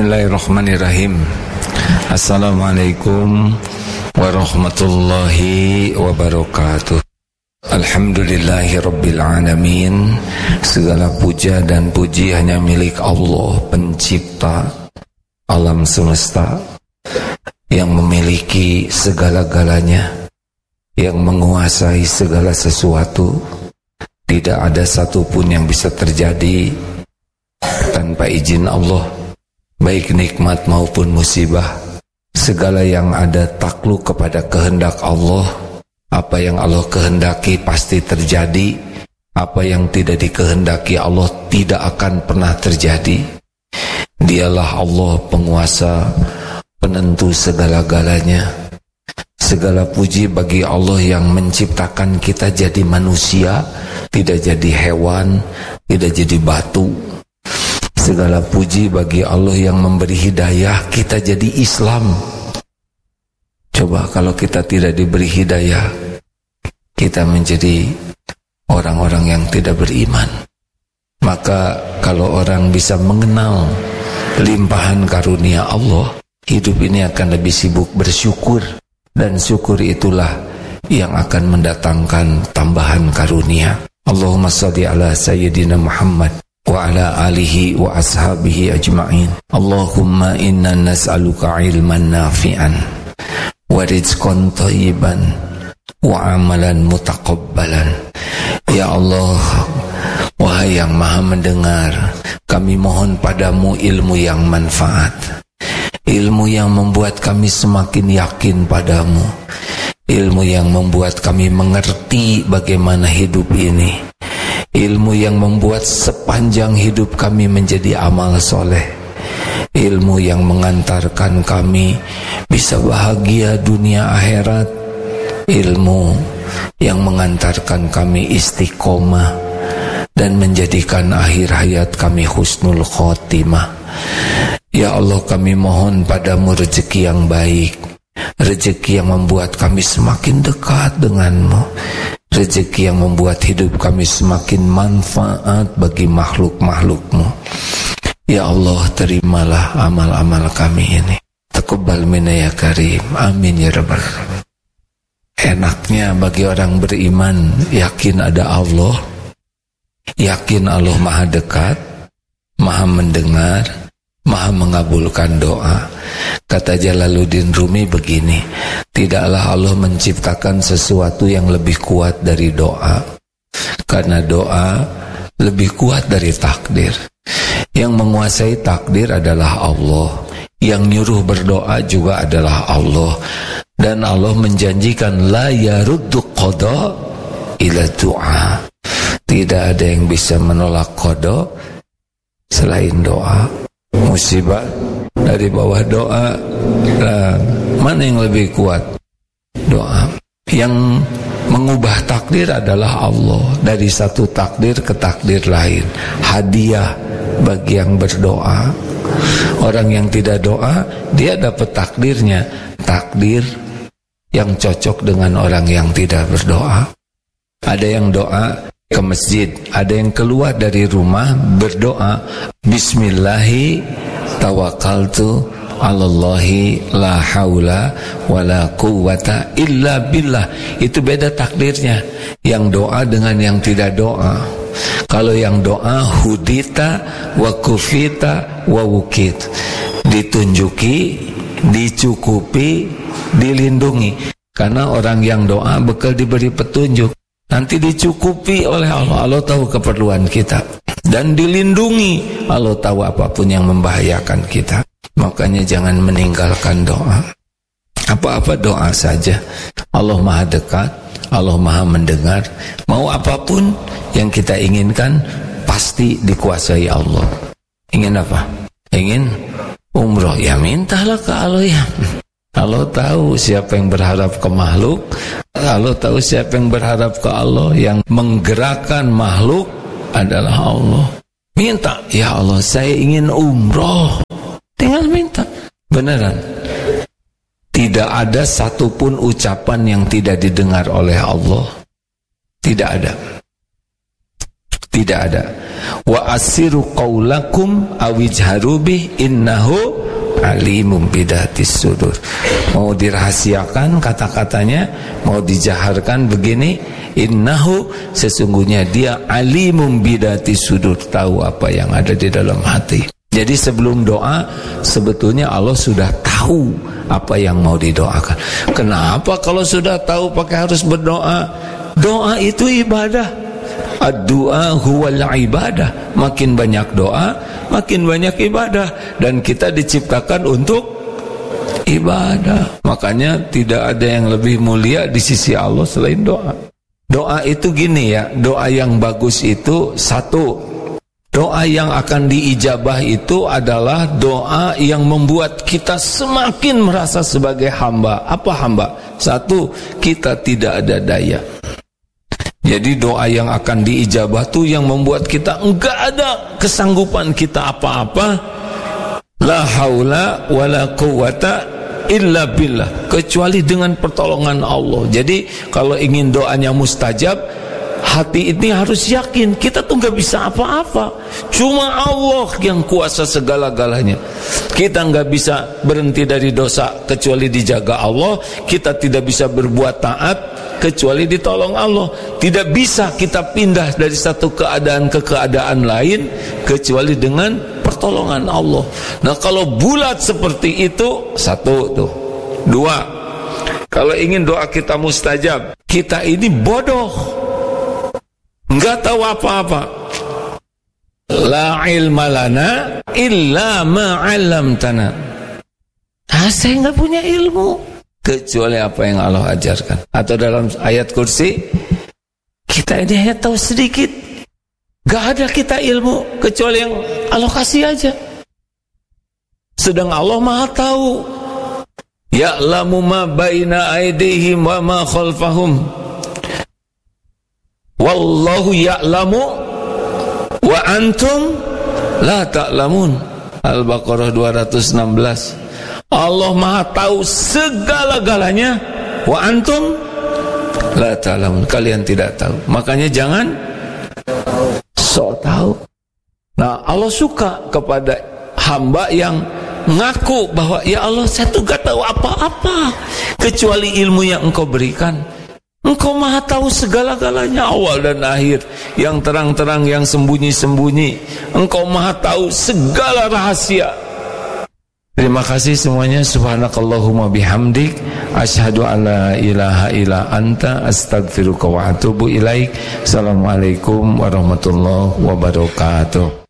Bismillahirrahmanirrahim. Assalamualaikum warahmatullahi wabarakatuh. Alhamdulillahirabbil alamin. Segala puja dan puji hanya milik Allah, pencipta alam semesta, yang memiliki segala-galanya, yang menguasai segala sesuatu. Tidak ada satupun yang bisa terjadi tanpa izin Allah, baik nikmat maupun musibah. Segala yang ada takluk kepada kehendak Allah. Apa yang Allah kehendaki pasti terjadi. Apa yang tidak dikehendaki Allah tidak akan pernah terjadi. Dialah Allah penguasa, penentu segala-galanya. Segala puji bagi Allah yang menciptakan kita jadi manusia, tidak jadi hewan, tidak jadi batu. Segala puji bagi Allah yang memberi hidayah kita jadi Islam. Coba kalau kita tidak diberi hidayah, kita menjadi orang-orang yang tidak beriman. Maka kalau orang bisa mengenal limpahan karunia Allah, hidup ini akan lebih sibuk bersyukur. Dan syukur itulah yang akan mendatangkan tambahan karunia. Allahumma shalli ala Sayyidina Muhammad wa ala alihi wa ashabihi ajma'in. Allahumma inna nas'aluka ilman nafi'an wa rizqan thayyiban wa amalan mutaqabbalan. Ya Allah, wahai yang maha mendengar, kami mohon padamu ilmu yang manfaat, ilmu yang membuat kami semakin yakin padamu, ilmu yang membuat kami mengerti bagaimana hidup ini, ilmu yang membuat sepanjang hidup kami menjadi amal soleh, ilmu yang mengantarkan kami bisa bahagia dunia akhirat, ilmu yang mengantarkan kami istiqomah dan menjadikan akhir hayat kami husnul khotimah. Ya Allah, kami mohon padamu rezeki yang baik, rezeki yang membuat kami semakin dekat denganmu, rezeki yang membuat hidup kami semakin manfaat bagi makhluk-makhlukmu. Ya Allah, terimalah amal-amal kami ini. Taqabbal minna ya karim. Amin ya rabbal alamin. Enaknya bagi orang beriman yakin ada Allah, yakin Allah maha dekat, maha mendengar, maha mengabulkan doa. Kata Jalaluddin Rumi begini, tidaklah Allah menciptakan sesuatu yang lebih kuat dari doa, karena doa lebih kuat dari takdir. Yang menguasai takdir adalah Allah, yang nyuruh berdoa juga adalah Allah. Dan Allah menjanjikan la yaruddu qada ila du'a. Tidak ada yang bisa menolak qada selain doa. Musibah dari bawah doa. Nah, mana yang lebih kuat? Doa. Yang mengubah takdir adalah Allah, dari satu takdir ke takdir lain. Hadiah bagi yang berdoa. Orang yang tidak doa, dia dapat takdirnya, takdir yang cocok dengan orang yang tidak berdoa. Ada yang doa ke masjid, ada yang keluar dari rumah berdoa, Bismillahi tawakkaltu alallahi la haula wala quwwata illa billah. Itu beda takdirnya, yang doa dengan yang tidak doa. Kalau yang doa hudita wa kufita wa wukit, ditunjuki, dicukupi, dilindungi. Karena orang yang doa bekal diberi petunjuk, nanti dicukupi oleh Allah. Allah tahu keperluan kita, dan dilindungi. Allah tahu apapun yang membahayakan kita. Makanya jangan meninggalkan doa. Apa-apa doa saja. Allah maha dekat, Allah maha mendengar. Mau apapun yang kita inginkan pasti dikuasai Allah. Ingin apa? Ingin umroh, ya mintalah ke Allah ya. Allah tahu siapa yang berharap ke makhluk, Allah tahu siapa yang berharap ke Allah. Yang menggerakkan makhluk adalah Allah. Minta, ya Allah saya ingin umroh, tinggal minta. Beneran, tidak ada satupun ucapan yang tidak didengar oleh Allah. Tidak ada. Tidak ada. Wa asiru qaulakum awijharu bih innahu alimum bidatis sudur. Mau dirahasiakan kata-katanya, mau dijaharkan begini, innahu, sesungguhnya dia alimum bidatis sudur, tahu apa yang ada di dalam hati. Jadi sebelum doa sebetulnya Allah sudah tahu apa yang mau didoakan. Kenapa kalau sudah tahu pakai harus berdoa? Doa itu ibadah. Ad-du'a huwal ibadah. Makin banyak doa, makin banyak ibadah. Dan kita diciptakan untuk ibadah. Makanya tidak ada yang lebih mulia di sisi Allah selain doa. Doa itu gini ya, doa yang bagus itu satu, doa yang akan diijabah itu adalah doa yang membuat kita semakin merasa sebagai hamba. Apa hamba? Satu, kita tidak ada daya. Jadi doa yang akan diijabah itu yang membuat kita enggak ada kesanggupan kita apa-apa. La haula wala quwata illa billah, kecuali dengan pertolongan Allah. Jadi kalau ingin doanya mustajab, hati ini harus yakin kita tuh enggak bisa apa-apa. Cuma Allah yang kuasa segala-galanya. Kita enggak bisa berhenti dari dosa kecuali dijaga Allah. Kita tidak bisa berbuat taat kecuali ditolong Allah. Tidak bisa kita pindah dari satu keadaan ke keadaan lain kecuali dengan pertolongan Allah. Nah kalau bulat seperti itu, satu tuh. Dua, kalau ingin doa kita mustajab, kita ini bodoh, nggak tahu apa-apa. La ilma lana illa ma 'allamtana. Saya nggak punya ilmu kecuali apa yang Allah ajarkan. Atau dalam ayat kursi, kita ini hanya tahu sedikit. Gak ada kita ilmu kecuali yang Allah kasih aja. Sedang Allah Maha tahu. Ya'lamu ma baina aydihim wa ma khalfahum. Wallahu ya'lamu wa antum la ta'lamun. Al-Baqarah 216. Allah Maha tahu segala-galanya, wa antum la ta'lamun, kalian tidak tahu. Makanya jangan sok tahu. Nah, Allah suka kepada hamba yang ngaku bahwa ya Allah, saya tuh gak tahu apa-apa kecuali ilmu yang Engkau berikan. Engkau Maha tahu segala-galanya, awal dan akhir, yang terang-terang, yang sembunyi-sembunyi. Engkau Maha tahu segala rahasia. Terima kasih semuanya. Subhanakallahumma bihamdik, asyhadu an la ilaha illa anta, astaghfiruka wa atubu ilaik. Assalamualaikum warahmatullahi wabarakatuh.